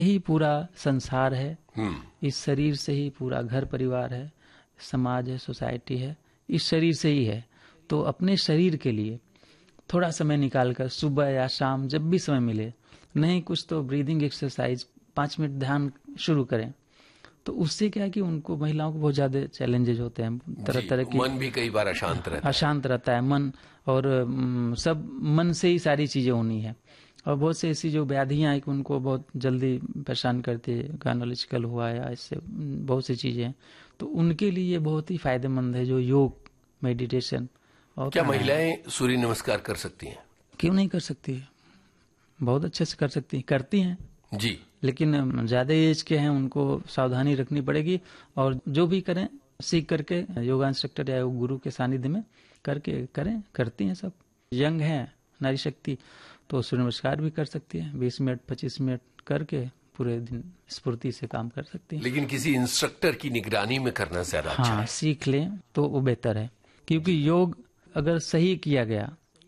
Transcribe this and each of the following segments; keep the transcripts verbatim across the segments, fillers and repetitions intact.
ही पूरा संसार है, इस शरीर से ही पूरा घर परिवार है, समाज है, सोसाइटी है, इस शरीर से ही है। तो अपने शरीर के लिए थोड़ा समय निकालकर सुबह या शाम जब भी समय मिले, नहीं कुछ तो ब्रीदिंग एक्सरसाइज पाँच मिनट ध्यान शुरू करें। तो उससे क्या है कि उनको, महिलाओं को बहुत ज्यादा चैलेंजेस होते हैं, तरह तरह की, मन भी कई बार अशांत रहता है अशांत रहता है मन, और म, सब मन से ही सारी चीजें होनी है। और बहुत से ऐसी जो व्याधियां हैं कि उनको बहुत जल्दी परेशान करती है, गायनोलॉजिकल हुआ या इससे बहुत सी चीजें हैं। तो उनके लिए बहुत ही फायदेमंद है जो योग, मेडिटेशन। और क्या महिलाएं सूर्य नमस्कार कर सकती हैं? क्यों नहीं कर सकती, बहुत अच्छे से कर सकती हैं, करती हैं जी। लेकिन ज्यादा एज के हैं उनको सावधानी रखनी पड़ेगी। और जो भी करें सीख करके योगा इंस्ट्रक्टर या योग गुरु के सानिध्य में करके करें, करती हैं सब। यंग है नारी शक्ति तो सूर्य नमस्कार भी कर सकती है, बीस मिनट पच्चीस मिनट करके पूरे दिन स्फूर्ति से काम कर सकती है। लेकिन किसी इंस्ट्रक्टर की निगरानी में करना ज्यादा अच्छा हाँ, है। सीख लें तो वो बेहतर है, क्योंकि योग अगर सही किया गया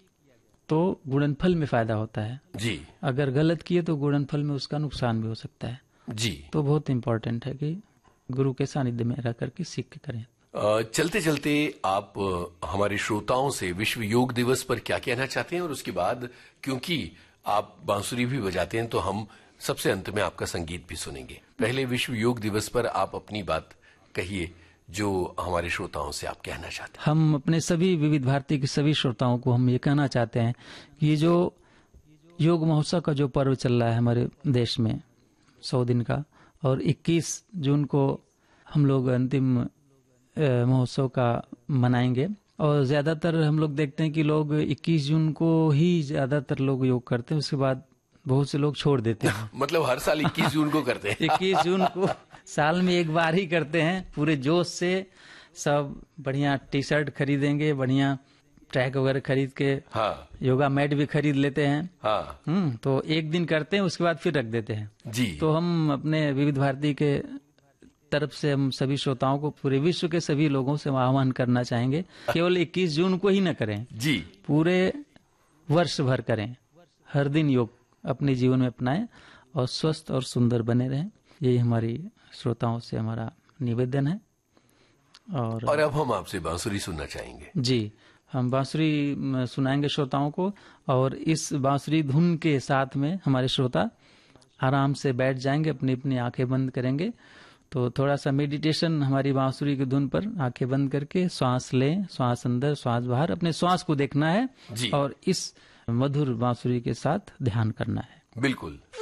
तो गुणनफल में फायदा होता है जी। अगर गलत किए तो गुणनफल में उसका नुकसान भी हो सकता है जी। तो बहुत इम्पोर्टेंट है कि गुरु के सानिध्य में रह करके सीख के करें। चलते चलते आप हमारे श्रोताओं से विश्व योग दिवस पर क्या कहना चाहते हैं, और उसके बाद क्योंकि आप बांसुरी भी बजाते हैं तो हम सबसे अंत में आपका संगीत भी सुनेंगे। पहले विश्व योग दिवस पर आप अपनी बात कहिए जो हमारे श्रोताओं से आप कहना चाहते हैं। हम अपने सभी विविध भारती के सभी श्रोताओं को हम ये कहना चाहते हैं कि ये जो योग महोत्सव का जो पर्व चल रहा है हमारे देश में सौ दिन का, और इक्कीस जून को हम लोग अंतिम महोत्सव का मनाएंगे। और ज्यादातर हम लोग देखते हैं कि लोग इक्कीस जून को ही ज्यादातर लोग योग करते हैं, उसके बाद बहुत से लोग छोड़ देते हैं। मतलब हर साल इक्कीस जून को करते हैं? इक्कीस जून को साल में एक बार ही करते हैं, पूरे जोश से सब बढ़िया टी शर्ट खरीदेंगे, बढ़िया ट्रैक वगैरह खरीद के, हाँ, योगा मैट भी खरीद लेते हैं। हाँ, हम्म तो एक दिन करते हैं, उसके बाद फिर रख देते हैं जी। तो हम अपने विविध भारती के तरफ से हम सभी श्रोताओं को, पूरे विश्व के सभी लोगों से आह्वान करना चाहेंगे केवल इक्कीस जून को ही न करें जी, पूरे वर्ष भर करें, हर दिन योग अपने जीवन में अपनाएं और स्वस्थ और सुंदर बने रहें। यही हमारी श्रोताओं से हमारा निवेदन है। और और अब हम आपसे बांसुरी सुनना चाहेंगे। जी, हम बांसुरी सुनाएंगे श्रोताओं को, और इस बांसुरी धुन के साथ में हमारे श्रोता आराम से बैठ जाएंगे, अपनी अपनी आंखें बंद करेंगे। तो थोड़ा सा मेडिटेशन हमारी बांसुरी की धुन पर आंखें बंद करके श्वास लें, श्वास अंदर श्वास बाहर, अपने श्वास को देखना है जी। और इस मधुर बांसुरी के साथ ध्यान करना है। बिल्कुल।